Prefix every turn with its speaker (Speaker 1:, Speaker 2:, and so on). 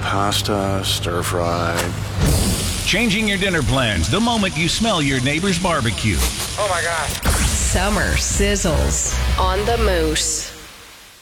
Speaker 1: pasta, stir fried.
Speaker 2: Changing your dinner plans the moment you smell your neighbor's barbecue.
Speaker 3: Oh my God.
Speaker 4: Summer sizzles on the Moose.